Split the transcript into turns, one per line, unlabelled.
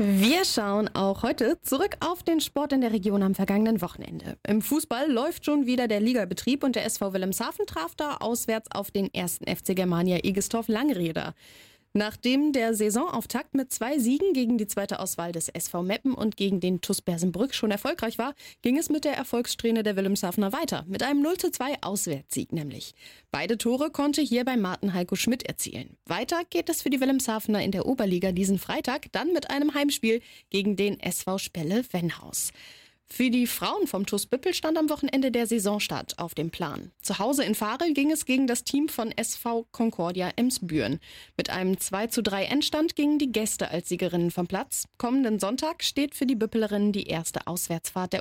Wir schauen auch heute zurück auf den Sport in der Region am vergangenen Wochenende. Im Fußball läuft schon wieder der Ligabetrieb und der SV Wilhelmshaven traf da auswärts auf den 1. FC Germania Egestorf-Langreder. Nachdem der Saisonauftakt mit 2 Siegen gegen die zweite Auswahl des SV Meppen und gegen den TuS Bersenbrück schon erfolgreich war, ging es mit der Erfolgssträhne der Wilhelmshavener weiter. Mit einem 0:2 Auswärtssieg nämlich. Beide Tore konnte hierbei Martin Heiko Schmidt erzielen. Weiter geht es für die Wilhelmshavener in der Oberliga diesen Freitag, dann mit einem Heimspiel gegen den SV Spelle-Wennhaus. Für die Frauen vom TuS Büppel stand am Wochenende der Saisonstart auf dem Plan. Zu Hause in Varel ging es gegen das Team von SV Concordia Emsbüren. Mit einem 2:3 Endstand gingen die Gäste als Siegerinnen vom Platz. Kommenden Sonntag steht für die Büppelerinnen die erste Auswärtsfahrt der